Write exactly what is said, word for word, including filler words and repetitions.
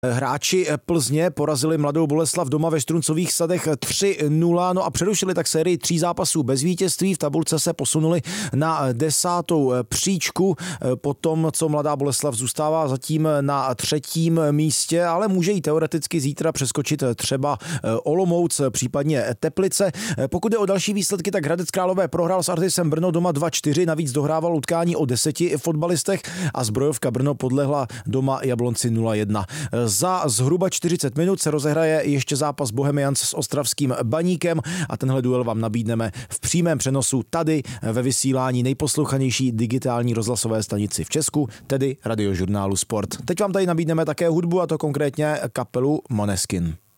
Hráči Plzně porazili Mladou Boleslav doma ve Štruncových Sadech tři nula, no a přerušili tak sérii tří zápasů bez vítězství. V tabulce se posunuli na desátou příčku po tom, co Mladá Boleslav zůstává zatím na třetím místě, ale může jí teoreticky zítra přeskočit třeba Olomouc, případně Teplice. Pokud je o další výsledky, tak Hradec Králové prohrál s Artisem Brno doma dva čtyři, navíc dohrával utkání o deseti fotbalistech a Zbrojovka Brno podlehla doma Jablonci nula jedna. Za zhruba čtyřicet minut se rozehraje ještě zápas Bohemians s ostravským Baníkem a tenhle duel vám nabídneme v přímém přenosu tady ve vysílání nejposlouchanější digitální rozhlasové stanici v Česku, tedy Radiožurnálu Sport. Teď vám tady nabídneme také hudbu, a to konkrétně kapelu Måneskin.